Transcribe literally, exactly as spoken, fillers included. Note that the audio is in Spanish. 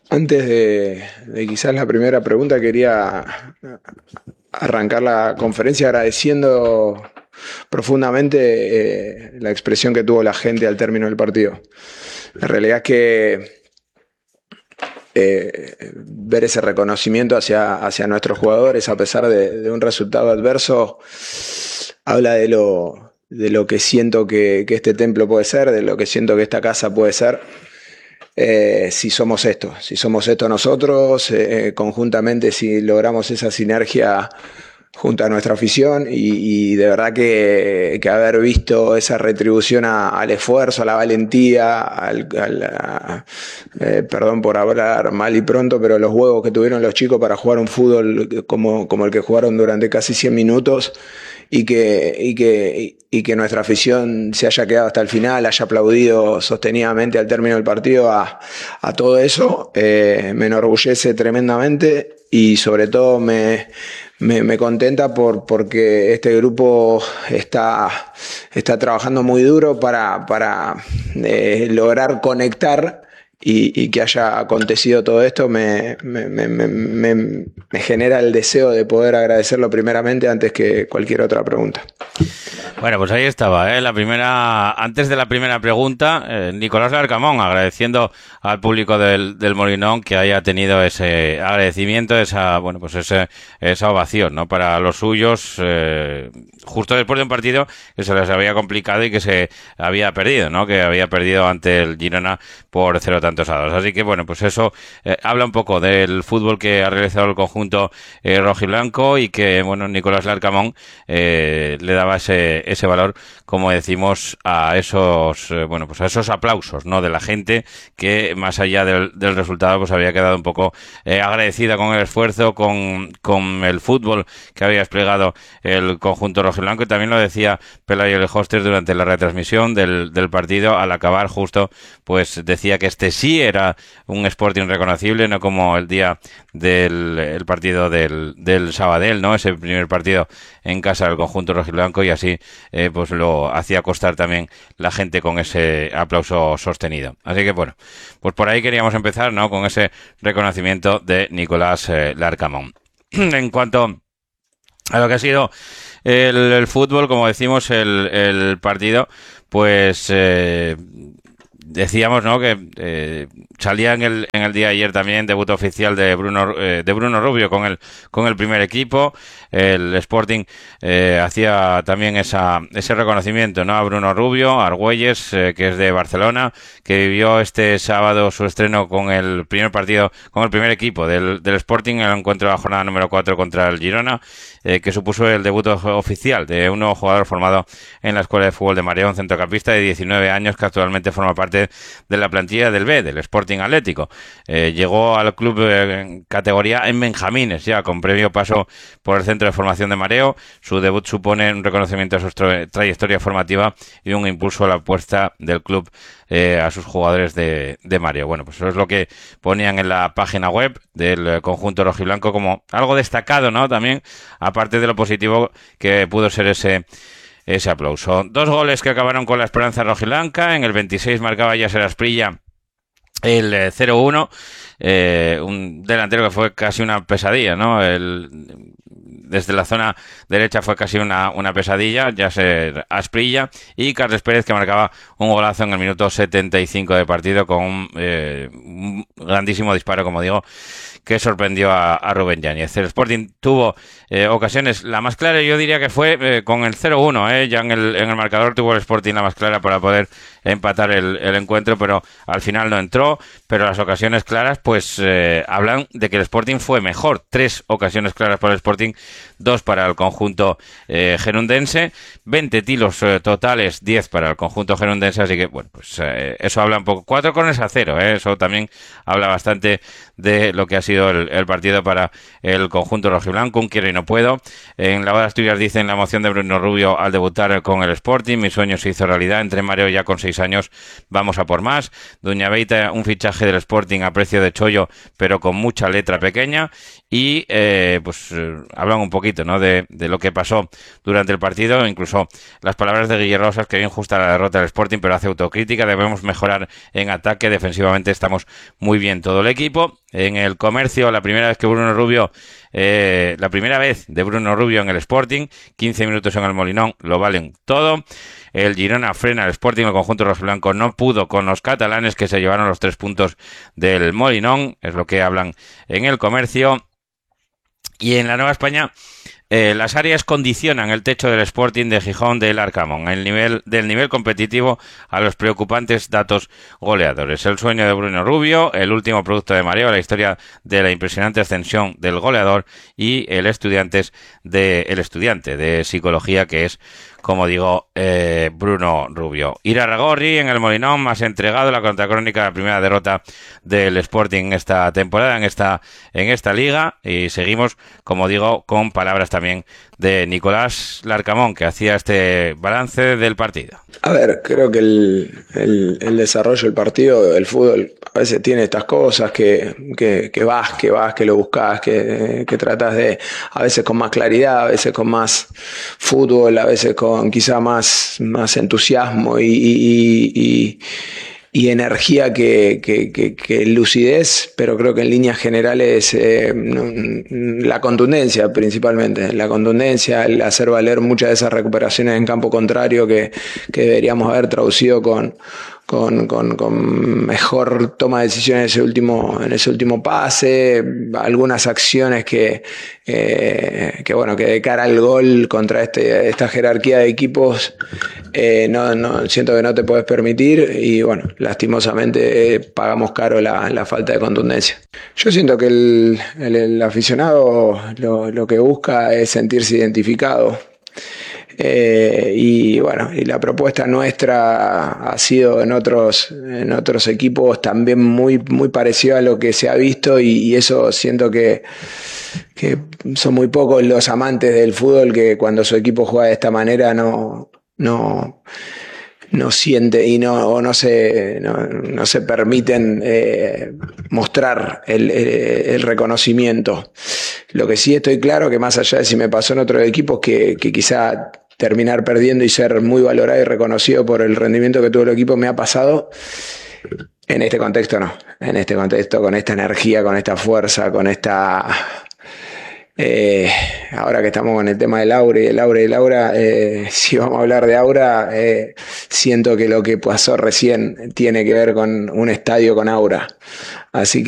Antes de, de quizás la primera pregunta, quería arrancar la conferencia agradeciendo profundamente eh, la expresión que tuvo la gente al término del partido. La realidad es que eh, ver ese reconocimiento hacia, hacia nuestros jugadores a pesar de, de un resultado adverso habla de lo, de lo que siento que, que este templo puede ser, de lo que siento que esta casa puede ser. Eh, si somos esto, si somos esto nosotros, eh, conjuntamente, si logramos esa sinergia junto a nuestra afición y, y de verdad que, que haber visto esa retribución a, al esfuerzo, a la valentía, al, al, a, eh, perdón por hablar mal y pronto, pero los huevos que tuvieron los chicos para jugar un fútbol como, como el que jugaron durante casi cien minutos y que, y, que, y que nuestra afición se haya quedado hasta el final, haya aplaudido sostenidamente al término del partido a, a todo eso, eh, me enorgullece tremendamente y sobre todo me, me, me contenta por, porque este grupo está, está trabajando muy duro para, para eh, lograr conectar y, y que haya acontecido todo esto me, me, me, me, me genera el deseo de poder agradecerlo primeramente antes que cualquier otra pregunta. Bueno, pues ahí estaba, ¿eh? La primera, antes de la primera pregunta, eh, Nicolás Larcamón agradeciendo al público del, del Molinón que haya tenido ese agradecimiento, esa, bueno, pues ese, esa ovación, ¿no? Para los suyos, eh, justo después de un partido que se les había complicado y que se había perdido, ¿no? Que había perdido ante el Girona por cero tantos a dos. Así que, bueno, pues eso eh, habla un poco del fútbol que ha realizado el conjunto eh, rojiblanco y que, bueno, Nicolás Larcamón eh, le daba ese ese valor, como decimos, a esos eh, bueno, pues a esos aplausos, ¿no? De la gente que más allá del, del resultado pues había quedado un poco eh, agradecida con el esfuerzo, con, con el fútbol que había desplegado el conjunto rojiblanco, y también lo decía Pelayo Hostes durante la retransmisión del, del partido al acabar justo, pues decía que este sí era un Sporting reconocible, no como el día del el partido del, del Sabadell, ¿no? Ese primer partido en casa del conjunto rojiblanco, y así eh, pues lo hacía costar también la gente con ese aplauso sostenido. Así que bueno, pues por ahí queríamos empezar, ¿no? Con ese reconocimiento de Nicolás eh, Larcamón. En cuanto a lo que ha sido el, el fútbol, como decimos, el, el partido, pues eh, decíamos, ¿no? Que eh, salía en el, en el día de ayer también debut oficial de Bruno eh, de Bruno Rubio con el con el primer equipo. El Sporting eh, hacía también esa ese reconocimiento, ¿no? A Bruno Rubio, a Argüelles, eh, que es de Barcelona, que vivió este sábado su estreno con el primer partido, con el primer equipo del, del Sporting, en el encuentro de la jornada número cuatro contra el Girona, eh, que supuso el debut oficial de un nuevo jugador formado en la Escuela de Fútbol de Mareo, un centrocampista de diecinueve años que actualmente forma parte de la plantilla del B, del Sporting Atlético. Eh, llegó al club eh, en categoría en Benjamines, ya con previo paso por el Centro de Formación de Mareo. Su debut supone un reconocimiento a su tra trayectoria formativa y un impulso a la apuesta del club eh, a sus jugadores de, de Mareo. Bueno, pues eso es lo que ponían en la página web del conjunto rojiblanco como algo destacado, ¿no? También, aparte de lo positivo que pudo ser ese ese aplauso. Dos goles que acabaron con la esperanza rojiblanca. En el veintiséis marcaba Yasser Asprilla el eh, cero uno, eh, un delantero que fue casi una pesadilla, ¿no? El, desde la zona derecha fue casi una, una pesadilla, Yasser Asprilla, y Carles Pérez, que marcaba un golazo en el minuto setenta y cinco de partido con un, eh, un grandísimo disparo, como digo, que sorprendió a, a Rubén Yáñez. El Sporting tuvo eh, ocasiones, la más clara yo diría que fue eh, con el cero uno, eh, ya en el, en el marcador tuvo el Sporting la más clara para poder empatar el, el encuentro, pero al final no entró. Pero las ocasiones claras pues eh, hablan de que el Sporting fue mejor. Tres ocasiones claras para el Sporting, dos para el conjunto eh, gerundense, veinte tiros eh, totales, diez para el conjunto gerundense, así que bueno, pues eh, eso habla un poco, cuatro corners a cero, eh, eso también habla bastante de lo que ha sido sido el, el partido para el conjunto rojiblanco, un quiero y no puedo. En la Voz de Asturias dicen la emoción de Bruno Rubio al debutar con el Sporting, mi sueño se hizo realidad, entré en mareo ya con seis años, vamos a por más. Doña Beita, un fichaje del Sporting a precio de chollo, pero con mucha letra pequeña. Y eh, pues eh, hablan un poquito, ¿no?, de, de lo que pasó durante el partido, incluso las palabras de Guille Rosas, que bien justa la derrota del Sporting, pero hace autocrítica, debemos mejorar en ataque, defensivamente estamos muy bien todo el equipo. En el Comercio, la primera vez que Bruno Rubio, eh, la primera vez de Bruno Rubio en el Sporting, quince minutos en el Molinón, lo valen todo. El Girona frena al Sporting, el conjunto rojiblanco no pudo con los catalanes, que se llevaron los tres puntos del Molinón, es lo que hablan en el Comercio. Y en la Nueva España, eh, las áreas condicionan el techo del Sporting de Gijón del Arcamón, el nivel del nivel competitivo a los preocupantes datos goleadores. El sueño de Bruno Rubio, el último producto de mareo, la historia de la impresionante ascensión del goleador y el estudiantes de el estudiante de psicología, que es, como digo, eh, Bruno Rubio. Irarragorri en el Molinón, más entregado, la contracrónica, la primera derrota del Sporting esta temporada, en esta, en esta liga. Y seguimos, como digo, con palabras también de Nicolás Larcamón, que hacía este balance del partido. A ver, creo que el, el, el desarrollo del partido, el fútbol, a veces tiene estas cosas que, que, que vas, que vas, que lo buscas, que, que tratas de, a veces con más claridad, a veces con más fútbol, a veces con quizá más, más entusiasmo y, y, y, y energía que, que, que, que lucidez, pero creo que en líneas generales eh, la contundencia principalmente, la contundencia, el hacer valer muchas de esas recuperaciones en campo contrario que, que deberíamos haber traducido con Con, con, con mejor toma de decisiones en ese último, en ese último pase, algunas acciones que, eh, que bueno, que de cara al gol contra este, esta jerarquía de equipos, eh, no, no, siento que no te puedes permitir y bueno, lastimosamente eh, pagamos caro la, la falta de contundencia. Yo siento que el, el, el aficionado lo, lo que busca es sentirse identificado. Eh, y bueno, y la propuesta nuestra ha sido en otros, en otros equipos también muy, muy parecida a lo que se ha visto y, y eso siento que, que son muy pocos los amantes del fútbol que cuando su equipo juega de esta manera no, no, no siente y no, o no se, no, no se permiten eh, mostrar el, el, el reconocimiento. Lo que sí estoy claro que más allá de si me pasó en otros equipos que, que quizá terminar perdiendo y ser muy valorado y reconocido por el rendimiento que tuvo el equipo me ha pasado. En este contexto no. En este contexto, con esta energía, con esta fuerza, con esta... Eh, ahora que estamos con el tema del Aura y el Aura y el Aura, eh, si vamos a hablar de Aura, eh, siento que lo que pasó recién tiene que ver con un estadio con Aura. Así que